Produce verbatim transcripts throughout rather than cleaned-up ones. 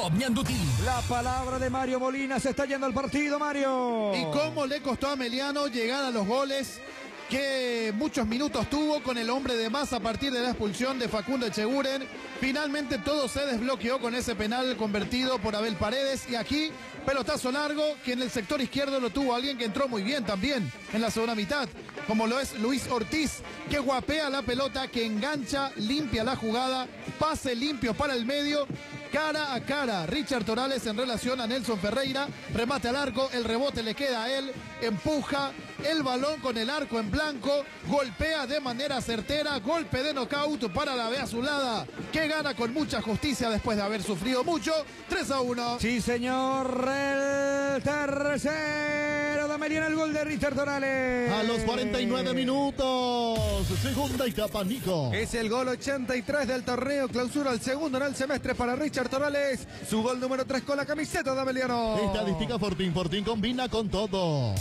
La palabra de Mario Molina, se está yendo al partido, Mario. ¿Y cómo le costó a Meliano llegar a los goles que muchos minutos tuvo con el hombre de más a partir de la expulsión de Facundo Echeguren? Finalmente todo se desbloqueó con ese penal convertido por Abel Paredes, y aquí pelotazo largo que en el sector izquierdo lo tuvo alguien que entró muy bien también en la segunda mitad, como lo es Luis Ortiz, que guapea la pelota, que engancha, limpia la jugada, pase limpio para el medio, cara a cara Richard Torales en relación a Nelson Ferreira, remate al arco, el rebote le queda a él, empuja el balón con el arco en blanco, golpea de manera certera, golpe de nocaut para la B Azulada, que gana con mucha justicia después de haber sufrido mucho, tres a uno. Sí, señor, el tercero de Meliano, el gol de Richard Torales. A los cuarenta y nueve minutos, segunda etapa, Nico. Es el gol ochenta y tres del torneo, clausura el segundo en el semestre para Richard Torales, su gol número tres con la camiseta de Meliano. Estadística Fortín, Fortín combina con todo.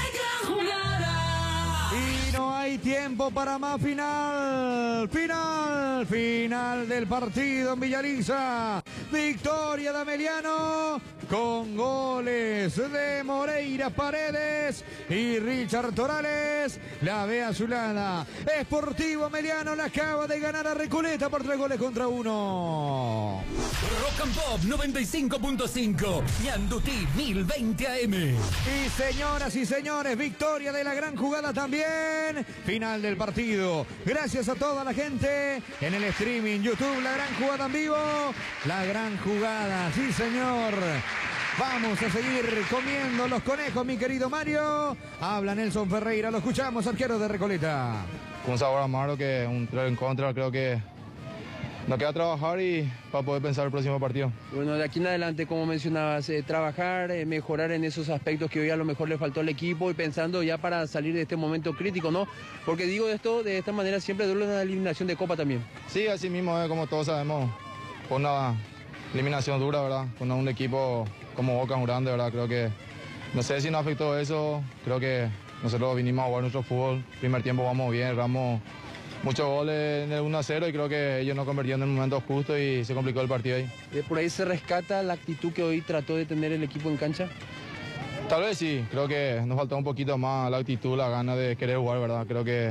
Y no hay tiempo para más. Final, final, final del partido en Villaliza. Victoria de Meliano con goles de Moreira Paredes y Richard Torales. La B Azulada. Sportivo Meliano le acaba de ganar a Recoleta por tres goles contra uno. Rock and Pop noventa y cinco punto cinco, Ñandutí mil veinte A M. Y señoras y señores, victoria de la gran jugada también. Final del partido. Gracias a toda la gente en el streaming YouTube, la gran jugada en vivo. La gran jugada, sí señor. Vamos a seguir comiendo los conejos, mi querido Mario. Habla Nelson Ferreira, lo escuchamos, arquero de Recoleta. Un sabor amargo, que un tres en contra, creo que nos queda trabajar y para poder pensar el próximo partido. Bueno, de aquí en adelante, como mencionabas, eh, trabajar, eh, mejorar en esos aspectos que hoy a lo mejor le faltó al equipo, y pensando ya para salir de este momento crítico, ¿no? Porque digo esto, de esta manera siempre duele una eliminación de Copa también. Sí, así mismo, eh, como todos sabemos, fue una eliminación dura, ¿verdad? Con un equipo como Boca, un grande, ¿verdad? Creo que, no sé si nos afectó eso, creo que nosotros vinimos a jugar nuestro fútbol, primer tiempo vamos bien, erramos muchos goles en el uno a cero y creo que ellos no convirtieron en el momento justo y se complicó el partido ahí. ¿Por ahí se rescata la actitud que hoy trató de tener el equipo en cancha? Tal vez sí, creo que nos faltó un poquito más la actitud, la gana de querer jugar, ¿verdad? Creo que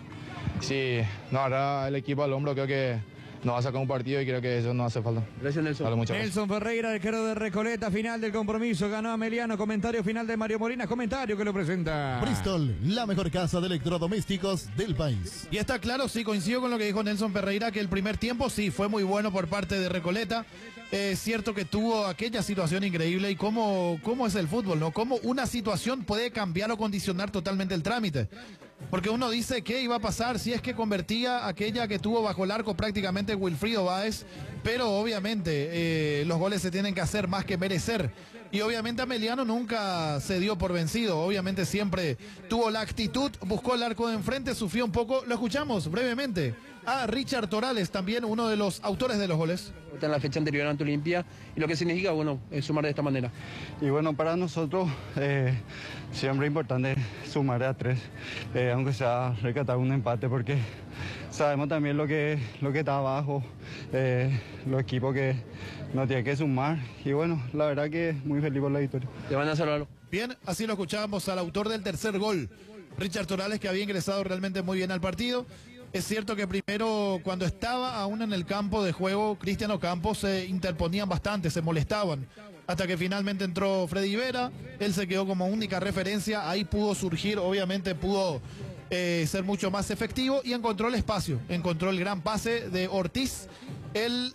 sí, nos hará el equipo al hombro, creo que nos va a sacar un partido y creo que eso no hace falta. Gracias, Nelson. Vale, muchas Nelson gracias. Ferreira, arquero de Recoleta, final del compromiso, ganó a Meliano. Comentario final de Mario Molina, comentario que lo presenta Bristol, la mejor casa de electrodomésticos del país. Y está claro, sí, coincido con lo que dijo Nelson Ferreira, que el primer tiempo sí fue muy bueno por parte de Recoleta. Es cierto que tuvo aquella situación increíble, y cómo, cómo es el fútbol, ¿no? Cómo una situación puede cambiar o condicionar totalmente el trámite. Porque uno dice qué iba a pasar si es que convertía aquella que tuvo bajo el arco prácticamente Wilfrido Báez, pero obviamente eh, los goles se tienen que hacer más que merecer. Y obviamente Ameliano nunca se dio por vencido, obviamente siempre tuvo la actitud, buscó el arco de enfrente, sufrió un poco. Lo escuchamos brevemente a Richard Torales, también uno de los autores de los goles. Está en la fecha anterior ante Olimpia, y lo que significa, bueno, es sumar de esta manera. Y bueno, para nosotros eh, siempre es importante sumar a tres, eh, aunque sea rescatar un empate, porque sabemos también lo que, lo que está abajo, eh, los equipos que no tienen que sumar, y bueno, la verdad que muy feliz por la victoria. Te van a salvarlo. Bien, así lo escuchábamos al autor del tercer gol, Richard Torales, que había ingresado realmente muy bien al partido. Es cierto que primero, cuando estaba aún en el campo de juego, Cristiano Campos se interponían bastante, se molestaban, hasta que finalmente entró Freddy Vera, él se quedó como única referencia, ahí pudo surgir, obviamente pudo eh, ser mucho más efectivo, y encontró el espacio, encontró el gran pase de Ortiz, él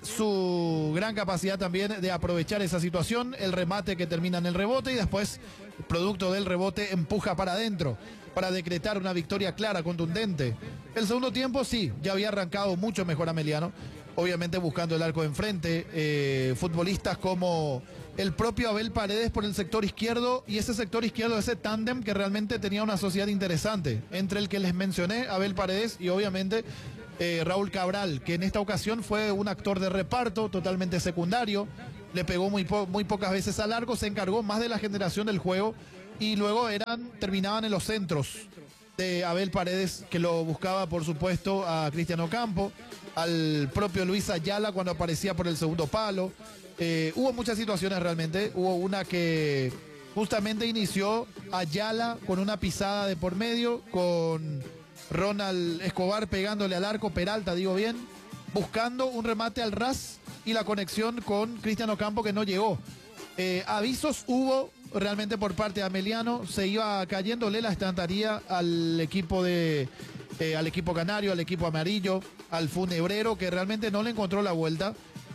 su gran capacidad también de aprovechar esa situación, el remate que termina en el rebote, y después, producto del rebote, empuja para adentro para decretar una victoria clara, contundente. El segundo tiempo sí, ya había arrancado mucho mejor Ameliano, obviamente buscando el arco de enfrente, eh, futbolistas como el propio Abel Paredes por el sector izquierdo, y ese sector izquierdo, ese tándem que realmente tenía una sociedad interesante, entre el que les mencioné, Abel Paredes, y obviamente eh, Raúl Cabral, que en esta ocasión fue un actor de reparto totalmente secundario, le pegó muy, po muy pocas veces al arco, se encargó más de la generación del juego, y luego eran terminaban en los centros de Abel Paredes, que lo buscaba por supuesto a Cristiano Campo, al propio Luis Ayala cuando aparecía por el segundo palo. Eh, hubo muchas situaciones realmente. Hubo una que justamente inició Ayala con una pisada de por medio, con Ronald Escobar pegándole al arco, Peralta, digo bien, buscando un remate al ras y la conexión con Cristian Ocampo que no llegó. Eh, avisos hubo realmente por parte de Ameliano, se iba cayéndole la estantería al equipo de eh, al equipo canario, al equipo amarillo, al funebrero, que realmente no le encontró la vuelta,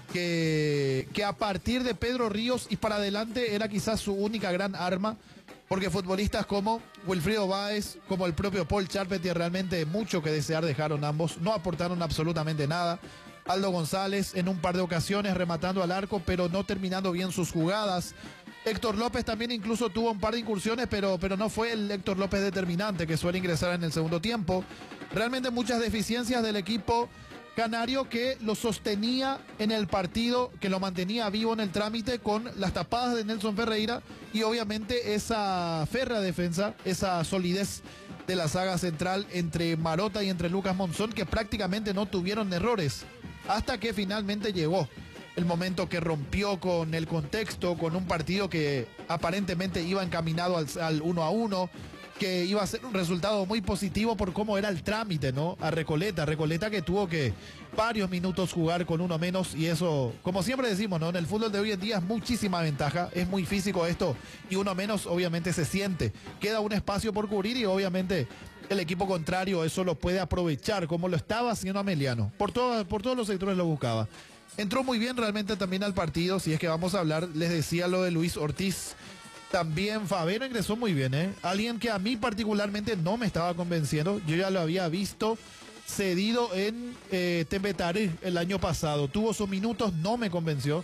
que, que a partir de Pedro Ríos y para adelante era quizás su única gran arma, porque futbolistas como Wilfrido Báez, como el propio Paul Charpentier, realmente mucho que desear dejaron ambos, no aportaron absolutamente nada. Aldo González en un par de ocasiones rematando al arco, pero no terminando bien sus jugadas. Héctor López también incluso tuvo un par de incursiones, pero, pero no fue el Héctor López determinante que suele ingresar en el segundo tiempo. Realmente muchas deficiencias del equipo canario que lo sostenía en el partido, que lo mantenía vivo en el trámite con las tapadas de Nelson Ferreira y obviamente esa férrea defensa, esa solidez de la saga central entre Marota y entre Lucas Monzón, que prácticamente no tuvieron errores hasta que finalmente llegó el momento que rompió con el contexto, con un partido que aparentemente iba encaminado al, al uno a uno, que iba a ser un resultado muy positivo por cómo era el trámite, ¿no? A Recoleta, Recoleta que tuvo que varios minutos jugar con uno menos y eso, como siempre decimos, ¿no? En el fútbol de hoy en día es muchísima ventaja, es muy físico esto y uno menos obviamente se siente. Queda un espacio por cubrir y obviamente el equipo contrario eso lo puede aprovechar como lo estaba haciendo Ameliano. Por, todo, por todos los sectores lo buscaba. Entró muy bien realmente también al partido, si es que vamos a hablar, les decía lo de Luis Ortiz. También Favero ingresó muy bien, ¿eh? Alguien que a mí particularmente no me estaba convenciendo. Yo ya lo había visto cedido en eh, Tembetarí el año pasado. Tuvo sus minutos, no me convenció.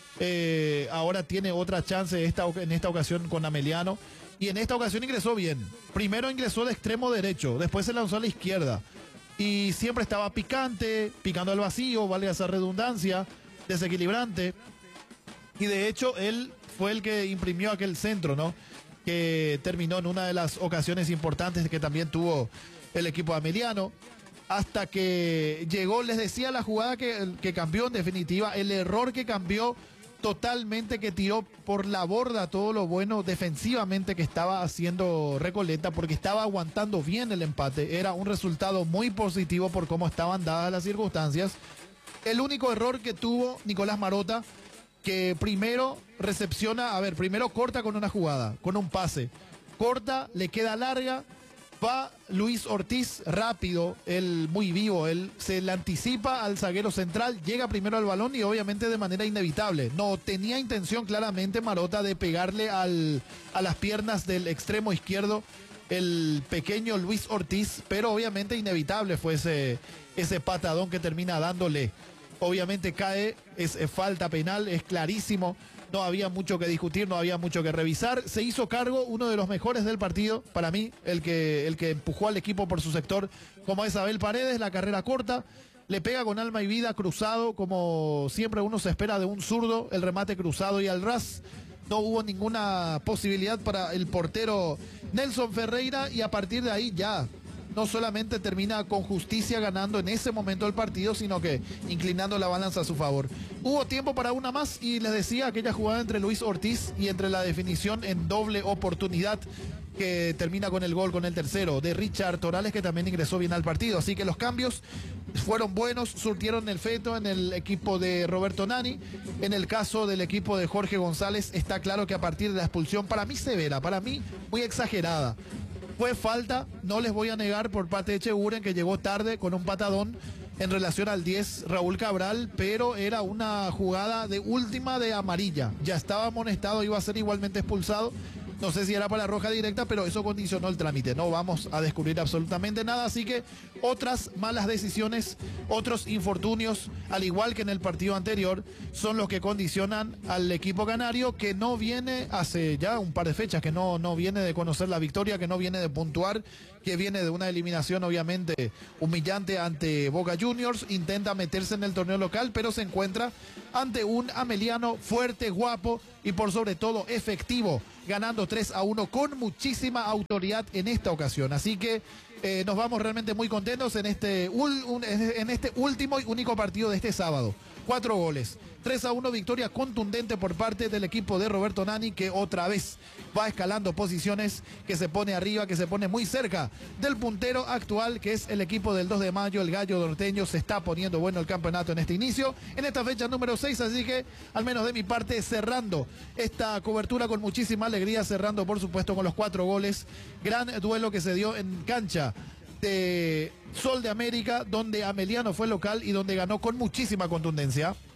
Eh, ahora tiene otra chance esta, en esta ocasión con Ameliano. Y en esta ocasión ingresó bien. Primero ingresó de extremo derecho, después se lanzó a la izquierda. Y siempre estaba picante, picando al vacío, valga esa redundancia, desequilibrante. Y de hecho él fue el que imprimió aquel centro, ¿no? Que terminó en una de las ocasiones importantes que también tuvo el equipo Ameliano. Hasta que llegó, les decía, la jugada que, que cambió en definitiva, el error que cambió totalmente, que tiró por la borda todo lo bueno defensivamente que estaba haciendo Recoleta, porque estaba aguantando bien el empate. Era un resultado muy positivo por cómo estaban dadas las circunstancias. El único error que tuvo Nicolás Marota, que primero recepciona, a ver, primero corta con una jugada, con un pase. Corta, le queda larga, va Luis Ortiz rápido, él muy vivo, él se le anticipa al zaguero central, llega primero al balón y obviamente de manera inevitable. No tenía intención claramente Marota de pegarle al, a las piernas del extremo izquierdo el pequeño Luis Ortiz, pero obviamente inevitable fue ese, ese patadón que termina dándole. Obviamente cae, es, es falta penal, es clarísimo, no había mucho que discutir, no había mucho que revisar. Se hizo cargo uno de los mejores del partido, para mí, el que, el que empujó al equipo por su sector, como es Abel Paredes, la carrera corta, le pega con alma y vida, cruzado, como siempre uno se espera de un zurdo, el remate cruzado y al ras. No hubo ninguna posibilidad para el portero Nelson Ferreira y a partir de ahí ya no solamente termina con justicia ganando en ese momento el partido, sino que inclinando la balanza a su favor. Hubo tiempo para una más y les decía aquella jugada entre Luis Ortiz y entre la definición en doble oportunidad que termina con el gol, con el tercero de Richard Torales, que también ingresó bien al partido. Así que los cambios fueron buenos, surtieron el efecto en el equipo de Roberto Nani. En el caso del equipo de Jorge González, está claro que a partir de la expulsión, para mí severa, para mí muy exagerada, fue falta, no les voy a negar, por parte de Echeguren, que llegó tarde con un patadón en relación al diez Raúl Cabral, pero era una jugada de última de amarilla. Ya estaba amonestado, iba a ser igualmente expulsado. No sé si era para roja directa, pero eso condicionó el trámite. No vamos a descubrir absolutamente nada, así que otras malas decisiones, otros infortunios, al igual que en el partido anterior, son los que condicionan al equipo canario, que no viene hace ya un par de fechas, que no, no viene de conocer la victoria, que no viene de puntuar, que viene de una eliminación obviamente humillante ante Boca Juniors, intenta meterse en el torneo local, pero se encuentra ante un Ameliano fuerte, guapo y por sobre todo efectivo, ganando tres a uno con muchísima autoridad en esta ocasión. Así que eh, nos vamos realmente muy contentos en este, ul, un, en este último y único partido de este sábado. Cuatro goles. tres a uno, victoria contundente por parte del equipo de Roberto Nani, que otra vez va escalando posiciones, que se pone arriba, que se pone muy cerca del puntero actual, que es el equipo del dos de mayo, el Gallo Norteño. Se está poniendo bueno el campeonato en este inicio, en esta fecha número seis, así que al menos de mi parte cerrando esta cobertura con muchísima alegría, cerrando por supuesto con los cuatro goles. Gran duelo que se dio en cancha de Sol de América, donde Ameliano fue local y donde ganó con muchísima contundencia.